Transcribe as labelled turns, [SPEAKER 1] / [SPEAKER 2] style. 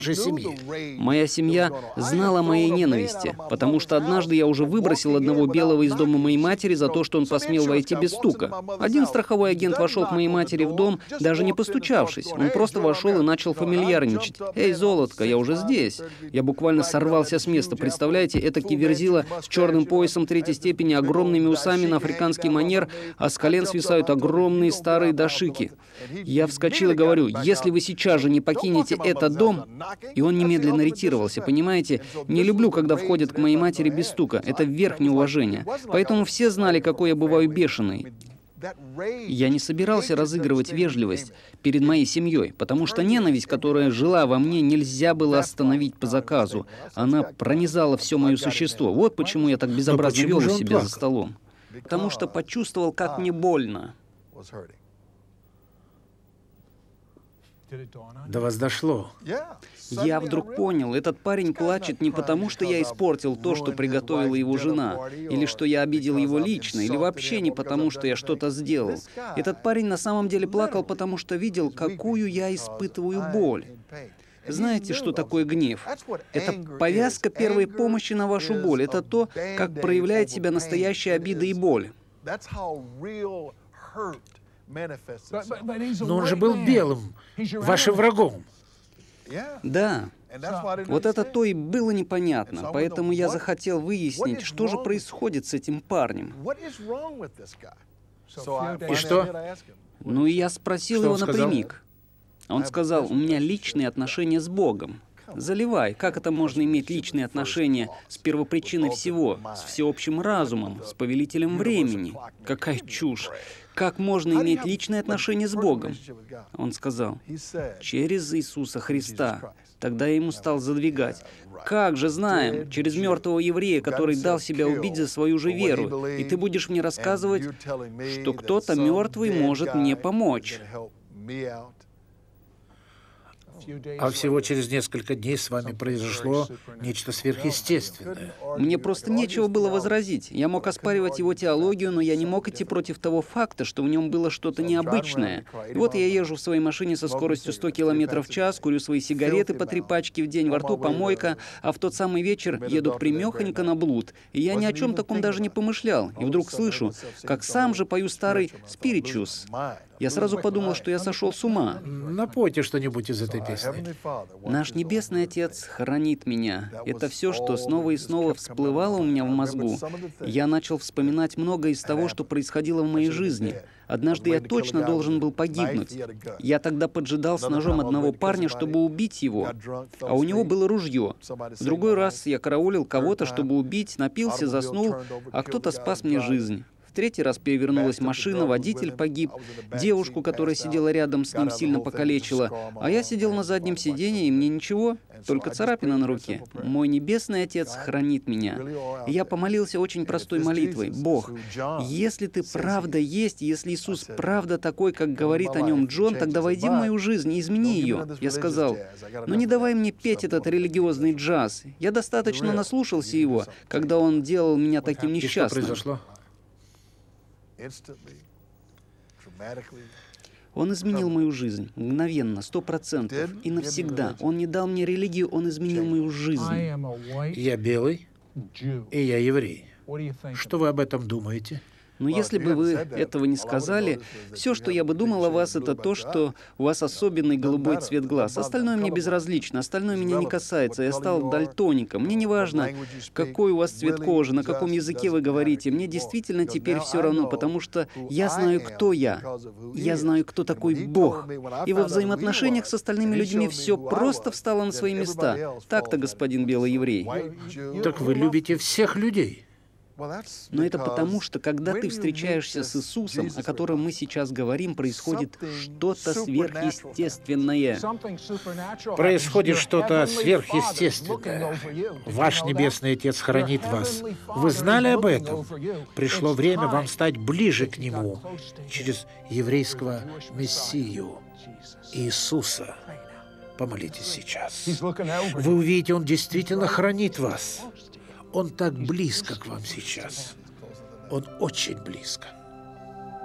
[SPEAKER 1] семьи.
[SPEAKER 2] Моя семья знала о моей ненависти, потому что однажды я уже выбросил одного белого из дома моей матери за то, что он посмел войти без стука. Один страховой агент вошел к моей матери в дом, даже не постучавшись. Он просто вошел и начал фамильярничать. «Эй, золотко, я уже здесь!» Я буквально сорвался с места. Представляете, этакий верзила с черным поясом третьей степени, огромными усами на африканский манер, а с колен свисают огромные старые дашики. Я вскочил и говорю: «Если вы сейчас же не покинете этот дом...» И он немедленно ретировался, понимаете? Не люблю, когда входят к моей матери без стука. Это верх неуважения. Поэтому все знали, какой я бываю бешеный. Я не собирался разыгрывать вежливость перед моей семьей, потому что ненависть, которая жила во мне, нельзя было остановить по заказу. Она пронизала все мое существо. Вот почему я так безобразно вел себя за столом. Потому что почувствовал, как мне больно.
[SPEAKER 1] До вас дошло.
[SPEAKER 2] Я вдруг понял, этот парень плачет не потому, что я испортил то, что приготовила его жена, или что я обидел его лично, или вообще не потому, что я что-то сделал. Этот парень на самом деле плакал, потому что видел, какую я испытываю боль. Знаете, что такое гнев? Это повязка первой помощи на вашу боль. Это то, как проявляет себя настоящая обида и боль.
[SPEAKER 1] Но он же был белым, вашим врагом.
[SPEAKER 2] Да. Вот это то и было непонятно, поэтому я захотел выяснить, что же происходит с этим парнем.
[SPEAKER 1] И что?
[SPEAKER 2] Ну и я спросил его напрямик. Он сказал: «У меня личные отношения с Богом». Заливай, как это можно иметь личные отношения с первопричиной всего, с всеобщим разумом, с повелителем времени? Какая чушь! Как можно иметь личные отношения с Богом? Он сказал: через Иисуса Христа. Тогда я ему стал задвигать. Как же знаем, через мертвого еврея, который дал себя убить за свою же веру. И ты будешь мне рассказывать, что кто-то мертвый может мне помочь.
[SPEAKER 1] А всего через несколько дней с вами произошло нечто сверхъестественное.
[SPEAKER 2] Мне просто нечего было возразить. Я мог оспаривать его теологию, но я не мог идти против того факта, что в нем было что-то необычное. И вот я езжу в своей машине со скоростью 100 км в час, курю свои сигареты по 3 пачки в день, во рту помойка, а в тот самый вечер еду прямехонько на блуд. И я ни о чем таком даже не помышлял. И вдруг слышу, как сам же пою старый «Спиричус». Я сразу подумал, что я сошел с ума.
[SPEAKER 1] Напойте что-нибудь из этой песни.
[SPEAKER 2] «Наш Небесный Отец хранит меня». Это все, что снова и снова всплывало у меня в мозгу. Я начал вспоминать многое из того, что происходило в моей жизни. Однажды я точно должен был погибнуть. Я тогда поджидал с ножом одного парня, чтобы убить его, а у него было ружье. В другой раз я караулил кого-то, чтобы убить, напился, заснул, а кто-то спас мне жизнь. В третий раз перевернулась машина, водитель погиб, девушку, которая сидела рядом с ним, сильно покалечила, а я сидел на заднем сиденье, и мне ничего, только царапина на руке. Мой Небесный Отец хранит меня. И я помолился очень простой молитвой: «Бог, если Ты правда есть, если Иисус правда такой, как говорит о нем Джон, тогда войди в мою жизнь и измени ее». Я сказал: «Ну не давай мне петь этот религиозный джаз. Я достаточно наслушался его, когда он делал меня таким
[SPEAKER 1] И что
[SPEAKER 2] несчастным».
[SPEAKER 1] произошло?
[SPEAKER 2] Он изменил мою жизнь мгновенно, 100%, и навсегда. Он не дал мне религию, он изменил мою жизнь.
[SPEAKER 1] Я белый, и я еврей. Что вы об этом думаете?
[SPEAKER 2] Но если бы вы этого не сказали, все, что я бы думал о вас, это то, что у вас особенный голубой цвет глаз. Остальное мне безразлично, остальное меня не касается. Я стал дальтоником. Мне не важно, какой у вас цвет кожи, на каком языке вы говорите. Мне действительно теперь все равно, потому что я знаю, кто я. Я знаю, кто такой Бог. И во взаимоотношениях с остальными людьми все просто встало на свои места. Так-то, господин белый еврей.
[SPEAKER 1] Так вы любите всех людей.
[SPEAKER 2] Но это потому, что когда ты встречаешься с Иисусом, о котором мы сейчас говорим, происходит что-то сверхъестественное.
[SPEAKER 1] Происходит что-то сверхъестественное. Ваш Небесный Отец хранит вас. Вы знали об этом? Пришло время вам стать ближе к Нему через еврейского Мессию, Иисуса. Помолитесь сейчас. Вы увидите, Он действительно хранит вас. Он так близко к вам сейчас. Он очень близко.